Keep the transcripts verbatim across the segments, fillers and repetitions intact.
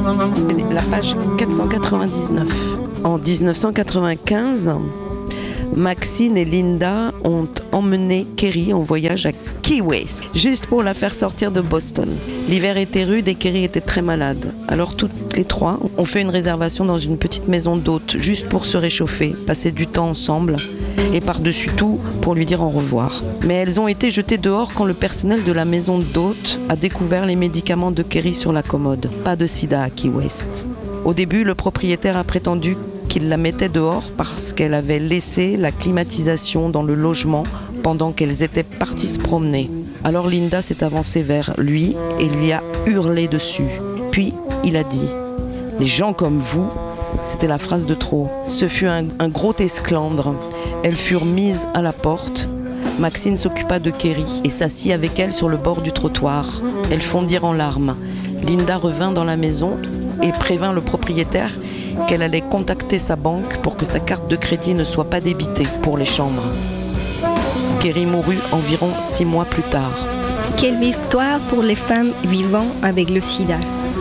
La page quatre cent quatre-vingt-dix-neuf. En dix-neuf cent quatre-vingt-quinze, Maxine et Linda ont emmené Kerry en voyage à Key West, juste pour la faire sortir de Boston. L'hiver était rude et Kerry était très malade. Alors toutes les trois ont fait une réservation dans une petite maison d'hôte, juste pour se réchauffer, passer du temps ensemble et par-dessus tout pour lui dire au revoir. Mais elles ont été jetées dehors quand le personnel de la maison d'hôte a découvert les médicaments de Kerry sur la commode. Pas de sida à Key West. Au début, le propriétaire a prétendu qu'il la mettait dehors parce qu'elle avait laissé la climatisation dans le logement pendant qu'elles étaient parties se promener. Alors Linda s'est avancée vers lui et lui a hurlé dessus. Puis il a dit « Les gens comme vous », c'était la phrase de trop. Ce fut un, un gros esclandre. Elles furent mises à la porte. Maxine s'occupa de Kerry et s'assit avec elle sur le bord du trottoir. Elles fondirent en larmes. Linda revint dans la maison et prévint le propriétaire qu'elle allait contacter sa banque pour que sa carte de crédit ne soit pas débitée pour les chambres. Kerry mourut environ six mois plus tard. Quelle victoire pour les femmes vivant avec le sida.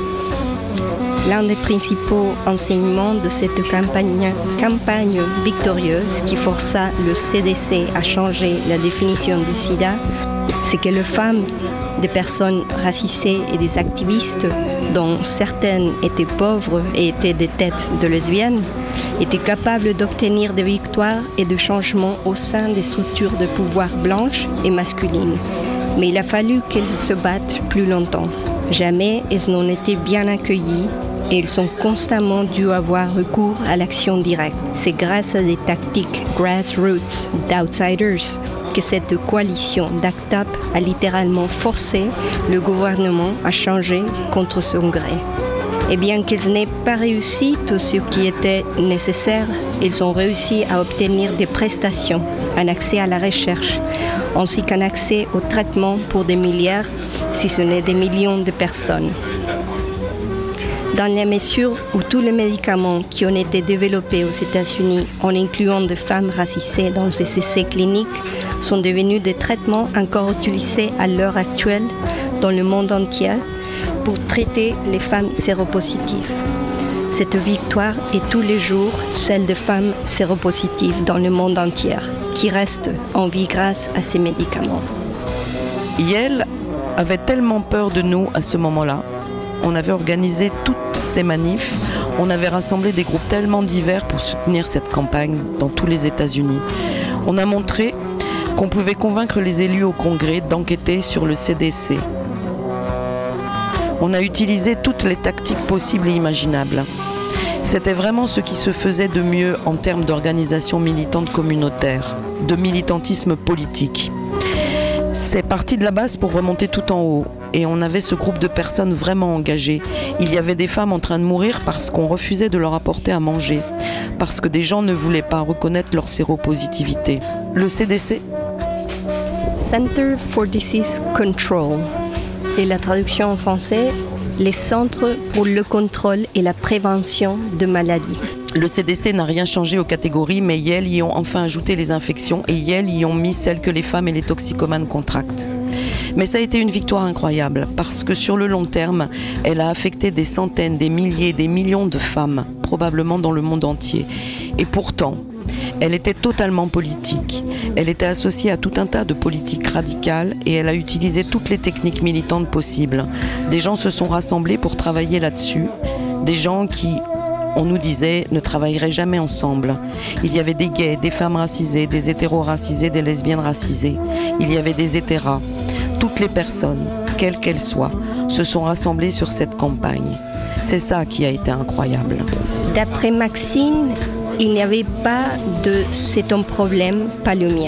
L'un des principaux enseignements de cette campagne, campagne victorieuse qui força le C D C à changer la définition du sida, c'est que les femmes, des personnes racisées et des activistes, dont certaines étaient pauvres et étaient des têtes de lesbiennes, étaient capables d'obtenir des victoires et de changements au sein des structures de pouvoir blanches et masculines. Mais il a fallu qu'elles se battent plus longtemps. Jamais elles n'ont été bien accueillies et elles ont constamment dû avoir recours à l'action directe. C'est grâce à des tactiques grassroots d'outsiders que cette coalition d'Act Up a littéralement forcé le gouvernement à changer contre son gré. Et bien qu'elles n'aient pas réussi tout ce qui était nécessaire, ils ont réussi à obtenir des prestations, un accès à la recherche, ainsi qu'un accès au traitement pour des milliards, si ce n'est des millions de personnes. Dans la mesure où tous les médicaments qui ont été développés aux États-Unis, en incluant des femmes racisées dans ces essais cliniques, sont devenus des traitements encore utilisés à l'heure actuelle dans le monde entier pour traiter les femmes séropositives. Cette victoire est tous les jours celle de femmes séropositives dans le monde entier qui restent en vie grâce à ces médicaments. Yale avait tellement peur de nous à ce moment-là. On avait organisé toutes ces manifs, on avait rassemblé des groupes tellement divers pour soutenir cette campagne dans tous les États-Unis. On a montré qu'on pouvait convaincre les élus au Congrès d'enquêter sur le C D C. On a utilisé toutes les tactiques possibles et imaginables. C'était vraiment ce qui se faisait de mieux en termes d'organisation militante communautaire, de militantisme politique. C'est parti de la base pour remonter tout en haut. Et on avait ce groupe de personnes vraiment engagées. Il y avait des femmes en train de mourir parce qu'on refusait de leur apporter à manger, parce que des gens ne voulaient pas reconnaître leur séropositivité. Le C D C ? Center for Disease Control. Et la traduction en français, les Centres pour le contrôle et la prévention de maladies. Le C D C n'a rien changé aux catégories, mais Yale y ont enfin ajouté les infections et Yale y ont mis celles que les femmes et les toxicomanes contractent. Mais ça a été une victoire incroyable, parce que sur le long terme, elle a affecté des centaines, des milliers, des millions de femmes, probablement dans le monde entier. Et pourtant, elle était totalement politique. Elle était associée à tout un tas de politiques radicales et elle a utilisé toutes les techniques militantes possibles. Des gens se sont rassemblés pour travailler là-dessus, des gens qui, on nous disait, ne travailleraient jamais ensemble. Il y avait des gays, des femmes racisées, des hétéros racisés, des lesbiennes racisées. Il y avait des hétéras. Toutes les personnes, quelles qu'elles soient, se sont rassemblées sur cette campagne. C'est ça qui a été incroyable. D'après Maxine, il n'y avait pas de « c'est ton problème, pas le mien ».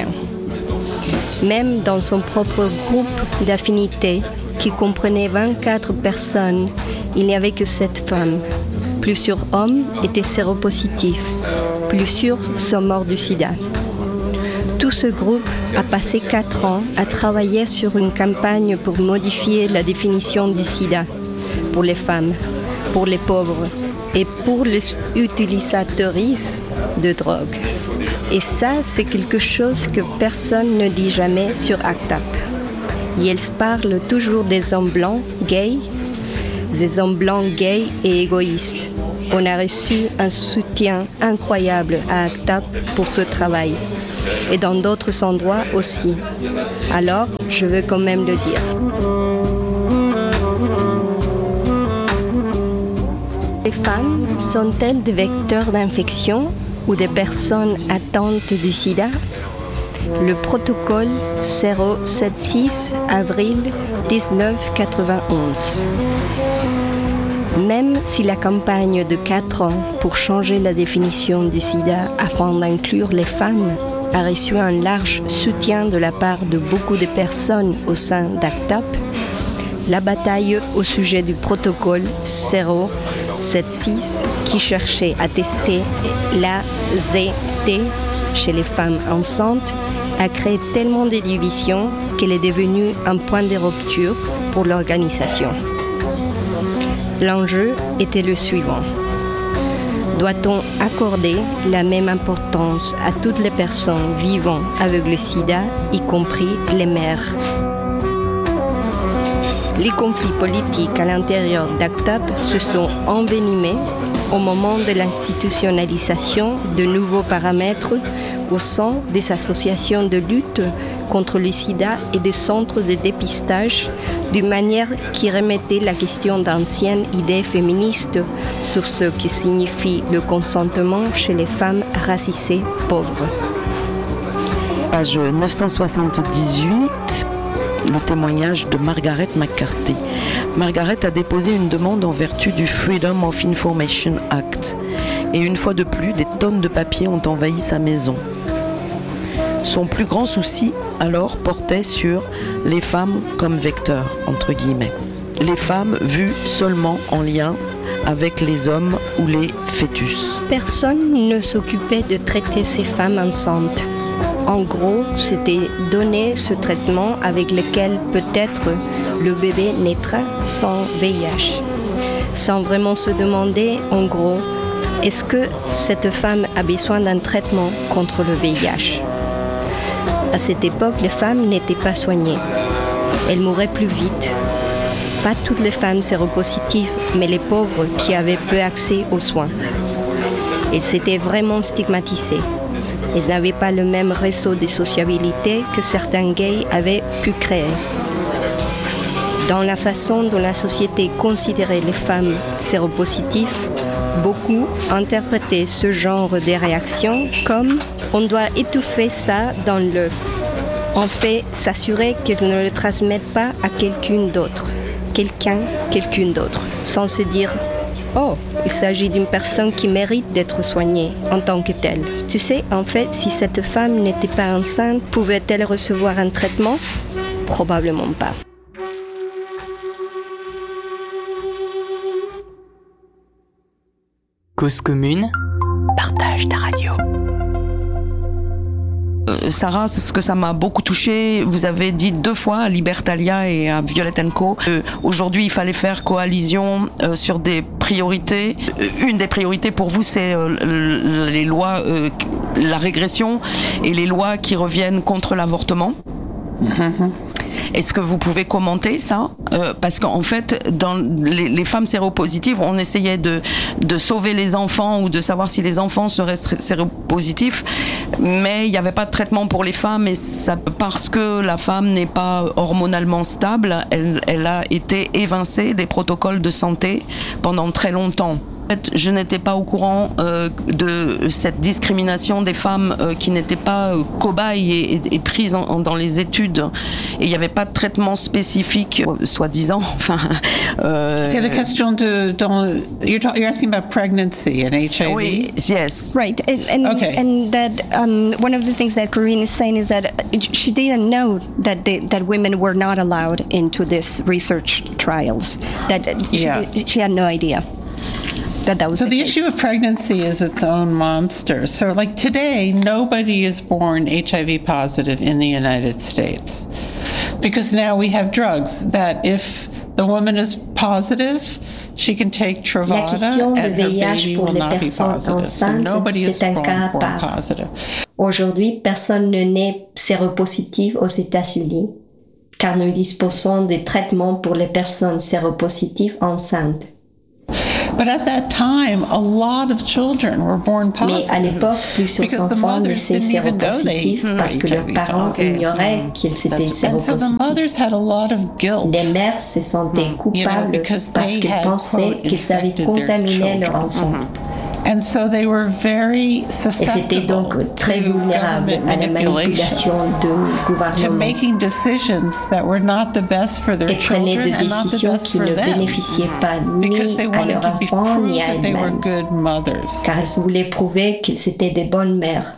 Même dans son propre groupe d'affinité, qui comprenait vingt-quatre personnes, il n'y avait que sept femmes. Plusieurs hommes étaient séropositifs, plusieurs sont morts du sida. Tout ce groupe a passé quatre ans à travailler sur une campagne pour modifier la définition du sida pour les femmes, pour les pauvres et pour les utilisatrices de drogue. Et ça, c'est quelque chose que personne ne dit jamais sur Act Up. Et elles parlent toujours des hommes blancs, gays, des hommes blancs gays et égoïstes. On a reçu un soutien incroyable à ACT UP pour ce travail, et dans d'autres endroits aussi. Alors, je veux quand même le dire. Les femmes sont-elles des vecteurs d'infection ou des personnes atteintes du sida? Le protocole zéro soixante-seize, avril dix-neuf quatre-vingt-onze. Même si la campagne de quatre ans pour changer la définition du sida afin d'inclure les femmes a reçu un large soutien de la part de beaucoup de personnes au sein d'ACT UP, la bataille au sujet du protocole zéro soixante-seize qui cherchait à tester l'A Z T chez les femmes enceintes a créé tellement de divisions qu'elle est devenue un point de rupture pour l'organisation. L'enjeu était le suivant. Doit-on accorder la même importance à toutes les personnes vivant avec le sida, y compris les mères? Les conflits politiques à l'intérieur d'ACT UP se sont envenimés au moment de l'institutionnalisation de nouveaux paramètres au sein des associations de lutte contre le sida et des centres de dépistage, d'une manière qui remettait la question d'anciennes idées féministes sur ce qui signifie le consentement chez les femmes racisées pauvres. Page neuf cent soixante-dix-huit, le témoignage de Margaret McCarthy. Margaret a déposé une demande en vertu du Freedom of Information Act. Et une fois de plus, des tonnes de papier ont envahi sa maison. Son plus grand souci, alors, portait sur les femmes comme vecteurs, entre guillemets. Les femmes vues seulement en lien avec les hommes ou les fœtus. Personne ne s'occupait de traiter ces femmes enceintes. En gros, c'était donner ce traitement avec lequel peut-être le bébé naîtra sans V I H. Sans vraiment se demander, en gros, est-ce que cette femme a besoin d'un traitement contre le V I H? À cette époque, les femmes n'étaient pas soignées. Elles mouraient plus vite. Pas toutes les femmes séropositives, mais les pauvres qui avaient peu accès aux soins. Elles s'étaient vraiment stigmatisées. Elles n'avaient pas le même réseau de sociabilité que certains gays avaient pu créer. Dans la façon dont la société considérait les femmes séropositives, beaucoup interprétaient ce genre de réaction comme « on doit étouffer ça dans l'œuf ». En fait, s'assurer qu'elles ne le transmettent pas à quelqu'un d'autre, quelqu'un, quelqu'un d'autre, sans se dire « oh, il s'agit d'une personne qui mérite d'être soignée en tant que telle ». Tu sais, en fait, si cette femme n'était pas enceinte, pouvait-elle recevoir un traitement? Probablement pas. Cause commune, partage ta radio. Euh, Sarah, ce que ça m'a beaucoup touché, vous avez dit deux fois à Libertalia et à Violette and Co. Euh, aujourd'hui, il fallait faire coalition euh, sur des priorités. Euh, une des priorités pour vous, c'est euh, les lois, euh, la régression et les lois qui reviennent contre l'avortement. Mm-hmm. Est-ce que vous pouvez commenter ça? euh, Parce qu'en fait, dans les, les femmes séropositives, on essayait de, de sauver les enfants ou de savoir si les enfants seraient séropositifs, mais il n'y avait pas de traitement pour les femmes, et ça, parce que la femme n'est pas hormonalement stable, elle, elle a été évincée des protocoles de santé pendant très longtemps. En fait, je n'étais pas au courant euh, de cette discrimination des femmes euh, qui n'étaient pas euh, cobayes et, et, et prises en, en, dans les études. Et il n'y avait pas de traitement spécifique, euh, soi-disant. Enfin, euh, c'est la question de... Dans, you're, talk, you're asking about pregnancy and H I V? Oui, yes. Right, and, and, okay. and that um, one of the things that Corinne is saying is that she didn't know that they, that women were not allowed into these research trials. That yeah. she, she had no idea. That that was so the, the case. issue of pregnancy is its own monster. So like today, nobody is born H I V positive in the United States because now we have drugs that if the woman is positive, she can take Truvada and her baby will not be positive. So nobody is born, born positive. Aujourd'hui, personne ne naît séropositif aux États-Unis. car nous disposons de traitements pour les personnes séropositives enceintes. But at that time, a lot of children were born Mais à positive l'époque, plusieurs because the enfants mothers naissaient didn't even know they séropositifs parce que leurs H I V parents positive. ignoraient qu'ils étaient And so the séropositifs. mothers had a lot of guilt. Les mères se sentaient coupables because parce they qu'elles had, pensaient quote, qu'ils avaient infected their contaminé leur children. enfant. And so they were very Et c'était susceptible donc très to vulnérable government à la manipulation, manipulation du to gouvernement. making decisions that were not the best for their Et prenaient children des and not the décisions best qui for ne them. bénéficiaient pas ni Because they à wanted leur to be enfant prove ni à that they were elles-mêmes, good mothers. car elles voulaient prouver qu'ils étaient des bonnes mères.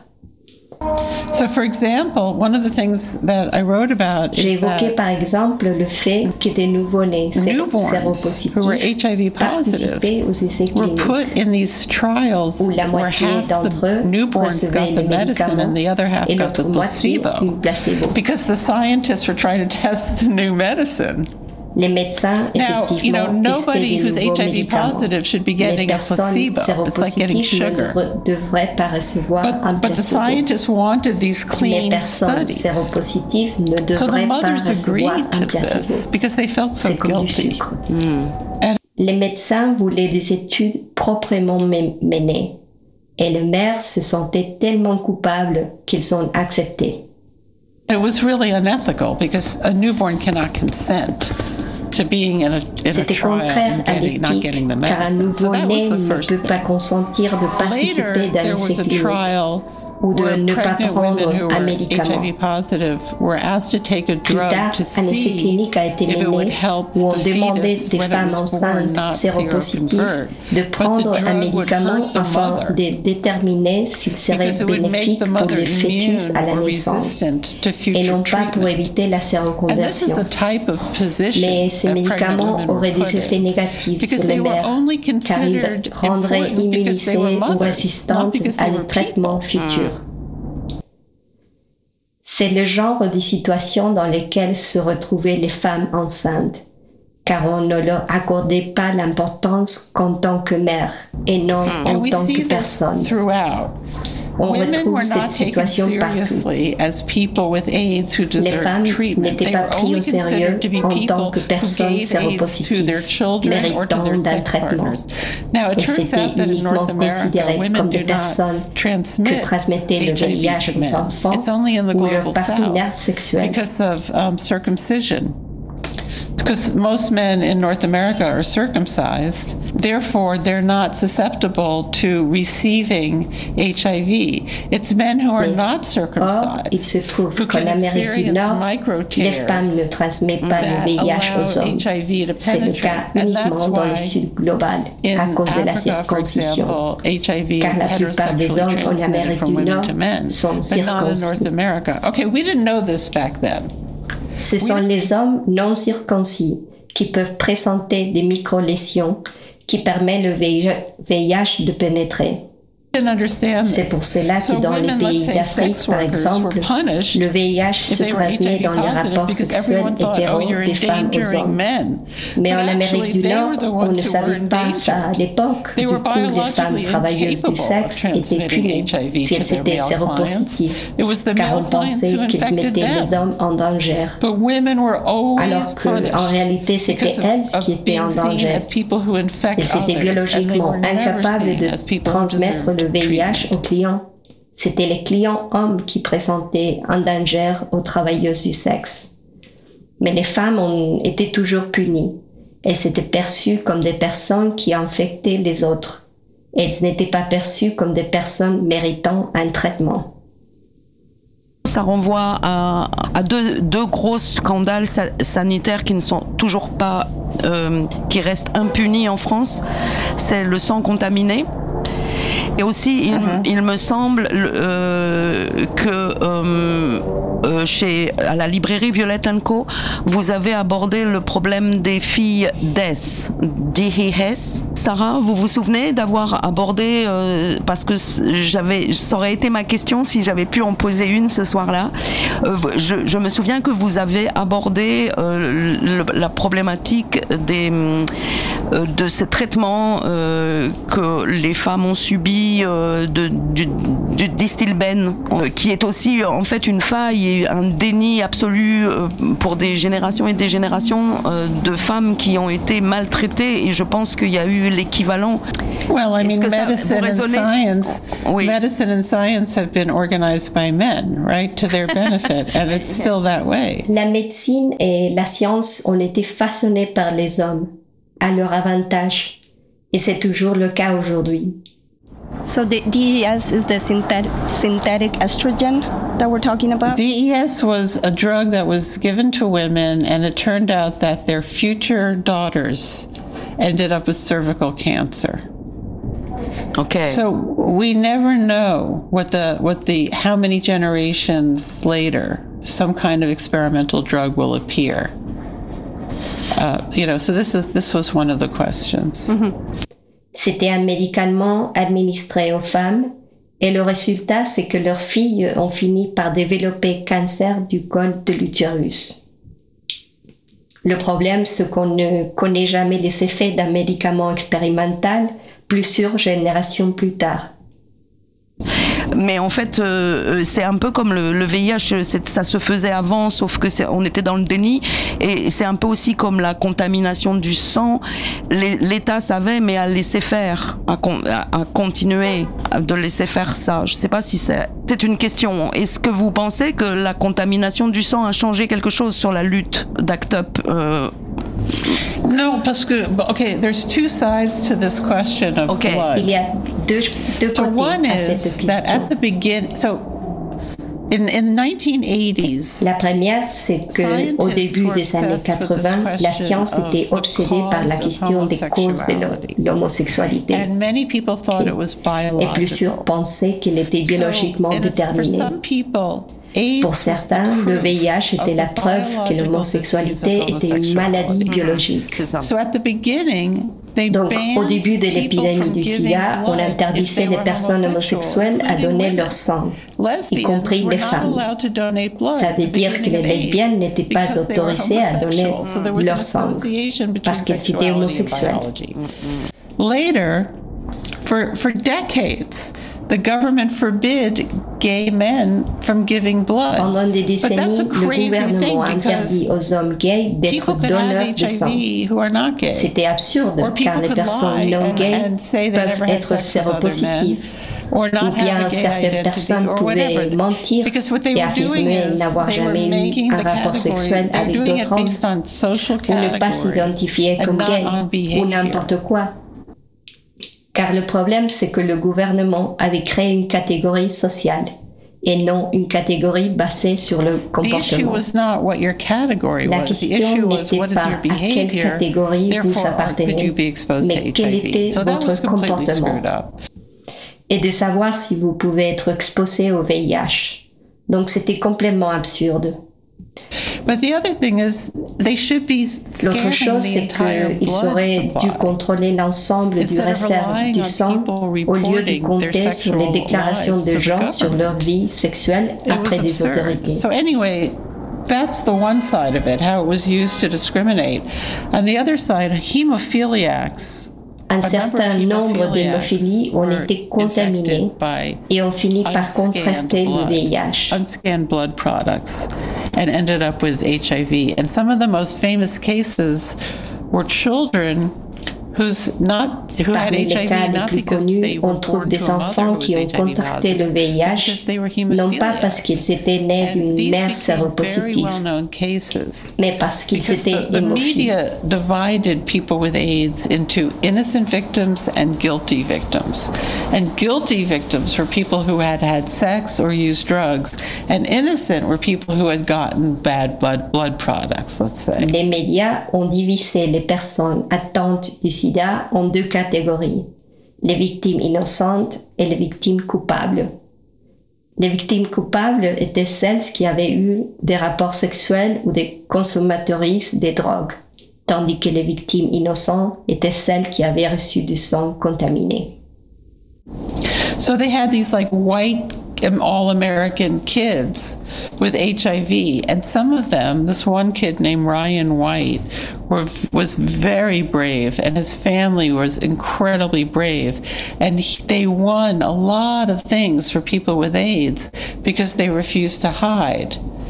So, for example, one of the things that I wrote about J'ai is évoqué that par exemple le fait que des nouveau-nés newborns who were séropositifs H I V positive participaient aux essais were cliniques put in these trials où la where moitié half d'entre the eux newborns recevaient got the les medicine médicaments and the other half et got l'autre the moitié placebo. une placebo. Because the scientists were trying to test the new medicine. Les médecins, Now, you know, effectivement, testaient nobody des who's nouveaux H I V médicaments. positive should be Les getting a personnes placebo. It's like getting séropositives ne sugar. devra- devraient pas recevoir un But, but the placebo. scientists wanted these Les clean personnes studies. séropositives ne So the devraient pas mothers recevoir agreed un to this placebo. because they felt so C'est comme du guilty. sucre. Les médecins voulaient des études proprement mé- menées et les mères se sentaient tellement coupables qu'ils ont accepté. It was really unethical because a newborn cannot consent to being in a, in a C'était trial contraire and à getting, not l'éthique getting the car un medicine. So that was nouveau-né the ne first peut thing. pas consentir de Later, participer dans there les was a cliniques trial ou de where ne pas pregnant prendre women who un were médicament. H I V positive were asked to take a Plus drug tard, to un essai see clinique a été if it would mené help où on the demandait fetus des when it femmes was born enceintes not séropositives seroconvert. de But the prendre un drug would médicament hurt the afin mother de déterminer s'il serait because it would make bénéfique the pour mother les fœtus immune à la or naissance resistant to et future non pas pour treatment. éviter la And this is séroconversion. the type of position Mais ces that pregnant médicaments women were auraient put des effets in. négatifs Because sur they les were mères only car considered ils rendraient important because they were immunisées ou mothers, not résistantes because à they des were traitements people. futurs. C'est le genre de situation dans lesquelles se retrouvaient les femmes enceintes, car on ne leur accordait pas l'importance qu'en tant que mère et non en And we tant see que this personne. throughout. On Women retrouve were cette not taken situation partout. seriously as people with AIDS who Les deserved femmes treatment. n'étaient They pas were prises only au sérieux considered to be en tant people que who personnes gave AIDS to séropositives, their children or to méritant their d'un sex traitement. partners. Now, it Et turns c'était out that in uniquement North America, considéré women comme do des personnes not que transmit transmettaient le H I V I V H to aux men. enfants It's only in the ou leurs global partenaires south sexuels. because of um, circumcision. Because most men in North America are circumcised, therefore they're not susceptible to receiving H I V. It's men who are Mais, not Or, il circumcised se trouve who qu'en can Amérique du experience Nord, les femmes ne microtears transmettent pas le that V I H aux allow hommes. H I V to C'est le penetrate. cas And that's uniquement dans le why sud global in à cause de la Africa, for circoncision. example, H I V Car is la plupart des heterosexually hommes en transmitted Amérique from du women Nord to men, sont but not in circoncis. North America. Okay, we didn't know this back then. Ce sont les hommes non circoncis qui peuvent présenter des micro-lésions qui permettent le V I H de pénétrer. Didn't understand C'est this. pour cela que So dans les women, pays let's say d'Afrique, sex par workers, exemple, were punished le V I H if se they were H I transmet V dans les positive rapports because sexuels everyone thought, oh, hétéros you're des femmes aux endangering hommes. men. Mais But en Amérique actually, du they Nord, were the on ones ne who were savait pas ça à endangered. l'époque. They Du were coup, les femmes biologically travailleuses du incapable of sexe étaient transmitting punies H I V si to elles their étaient male clients. séropositives, It was the car on male clients pensait who qu'ils infected mettaient les them. hommes en danger. But women were always Alors qu'en punished réalité, c'était because of, elles of qui étaient being en seen danger. as people who infect Elles étaient others, and they biologiquement were never incapables seen de as people who transmettre deserved le V I H treatment. aux clients. C'était les clients hommes qui présentaient un danger aux travailleuses du sexe. Mais les femmes ont été toujours punies. Elles s'étaient perçues comme des personnes qui infectaient les autres. Elles n'étaient pas perçues comme des personnes méritant un traitement. Ça renvoie à, à deux, deux gros scandales sa- sanitaires qui ne sont toujours pas, euh, qui restent impunis en France. C'est le sang contaminé. Et aussi, il, Uh-huh. il me semble euh, que euh, euh, chez, à la librairie Violette and Co, vous avez abordé le problème des filles D E S, D I S. Sarah, vous vous souvenez d'avoir abordé, euh, parce que j'avais, ça aurait été ma question si j'avais pu en poser une ce soir-là. Euh, je, je me souviens que vous avez abordé euh, le, la problématique des, euh, de ces traitements euh, que les femmes ont subis euh, de, du, du Distilbène, euh, qui est aussi en fait une faille y a un déni absolu euh, pour des générations et des générations euh, de femmes qui ont été maltraitées, et je pense qu'il y a eu l'équivalent. Well, I Est-ce mean, que ça- medicine vous and raisonnez- science, Oui. medicine and science have been organized by men, right, to their benefit, and it's still that way. La médecine et la science ont été façonnées par les hommes, à leur avantage. Et c'est toujours le cas aujourd'hui. So the D E S is the synthetic, synthetic estrogen that we're talking about? D E S was a drug that was given to women, and it turned out that their future daughters ended up with cervical cancer. Ok. So we never know what the what the how many generations later some kind of experimental drug will appear. Uh, you know, so this is this was one of the questions. Mm-hmm. C'était un médicament administré aux femmes, et le résultat, c'est que leurs filles ont fini par développer cancer du col de l'utérus. Le problème, c'est qu'on ne connaît jamais les effets d'un médicament expérimental plusieurs générations plus tard. Mais en fait, euh, c'est un peu comme le, le V I H, c'est- ça se faisait avant, sauf que c'est- on était dans le déni. Et c'est un peu aussi comme la contamination du sang. Les- L'État savait, mais a laissé faire, a, con- a- a continué de laisser faire ça. Je ne sais pas si c'est... C'est une question. Est-ce que vous pensez que la contamination du sang a changé quelque chose sur la lutte d'Act Up euh, No, parce que okay, there's two sides to this question of Okay. blood. Il y a deux, deux So côtés one à is cette that question. at the begin, so in in nineteen eighties, La première, c'est qu'au début des années quatre-vingts, la science était obsédée par la question des causes de l'ho- l'homosexualité. and many people thought it was Et biological. plusieurs pensaient qu'elle était biologiquement So, and it's- for déterminée. some people, AIDS Pour was the certains, le proof V I H était of la the preuve que biological l'homosexualité disease of était une maladie homosexuality. biologique. c'est ça. So at the beginning, they Donc, banned au début de people l'épidémie from du giving sida, on blood if interdisait they les were personnes homosexual, homosexuelles à including donner women. leur sang, y Lesbians compris were les not femmes. allowed to donate blood Ça at veut the dire que beginning les of AIDS lesbiennes n'étaient pas because they were autorisées à donner homosexual. So there was leur an sang association between parce qu'elles étaient sexuality and homosexuelles. biology. Later, for for decades, the government forbid gay men from giving blood. Pendant des But that's décennies, a le crazy gouvernement thing a because interdit aux hommes gays d'être people could have donneurs de sang. H I V who are not gay. C'était absurde Or people car les could personnes lie non and, gays and say they peuvent never had être sex with other men, séropositives. or Ou not have bien a gay certaines identity, personnes or pouvaient whatever. mentir Because what they et were doing affirmer is n'avoir they were jamais eu making un the rapport category, sexuel they're avec doing it d'autres hommes based on social ou ne pas category s'identifier and comme not gay on ou behavior. n'importe quoi. Car le problème, c'est que le gouvernement avait créé une catégorie sociale et non une catégorie basée sur le The issue comportement. was not what your category La was. The question issue was n'était what is pas your à quelle behavior. catégorie vous Therefore, could appartenez, you be exposed to mais quel H I était V? So that was votre completely comportement screwed up. et de savoir si vous pouvez être exposé au V I H. Donc c'était complètement absurde. But the other thing is, they should be L'autre scanning chose, the c'est entire qu'ils blood auraient dû supply. contrôler l'ensemble du Instead of réserve relying du on sang people au lieu de reporting compter their sur les sexual déclarations lives de to the gens sur leur vie sexuelle It après was des absurd. autorités. So anyway, that's the one side of it, how it was used to discriminate. On the other side, hemophiliacs. Un a number certain of nombre hemophiliacs d'hémophilies ont were été contaminés infected by et ont fini par unscanned contracter le blood, V I H. unscanned blood products, and ended up with H I V. And some of the most famous cases were children who's not who had Parmi H I les cas V les not plus because they connus, were on trouve born des to a mother enfants who was qui ont H I V contracté le positive, V I H, because they were non pas hemophiliacs. parce qu'ils étaient nés And d'une these mère became very séropositive, well-known cases. mais parce qu'ils Because étaient the, the hémophiles. media divided people with AIDS into innocent victims and guilty victims. And guilty victims were people who had had sex or used drugs, and innocent were people who had gotten bad blood blood products, let's say. Les médias ont divisé les personnes atteintes du sida en deux catégories, les victimes innocentes et les victimes coupables. Les victimes coupables étaient celles qui avaient eu des rapports sexuels ou des consommatrices des drogues, tandis que les victimes innocentes étaient celles qui avaient reçu du sang contaminé. So they had these like white um, all-American kids with H I V, and some of them, this one kid named Ryan White, were, was very brave, and his family was incredibly brave, and he, they won a lot of things for people with AIDS because they refused to hide.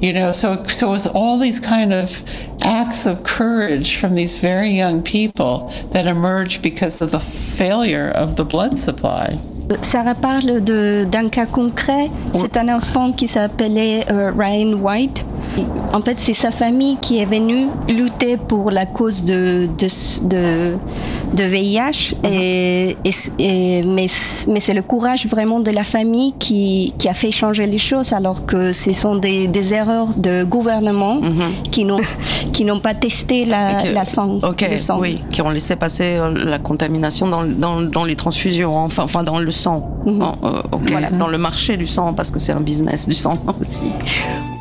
You know, so, so it was all these kind of acts of courage from these very young people that emerged because of the failure of the blood supply. Sarah parle de, d'un cas concret. C'est un enfant qui s'appelait euh, Ryan White. En fait, c'est sa famille qui est venue lutter pour la cause de, de, de, de V I H. Mm-hmm. et, et, et, mais, mais c'est le courage vraiment de la famille qui, qui a fait changer les choses, alors que ce sont des, des erreurs de gouvernement mm-hmm. qui, n'ont, qui n'ont pas testé la, que, la sang, okay, le sang. Oui, qui ont laissé passer la contamination dans, dans, dans les transfusions, enfin, enfin dans le sang, mm-hmm. en, euh, okay, voilà. Dans le marché du sang, parce que c'est un business du sang aussi.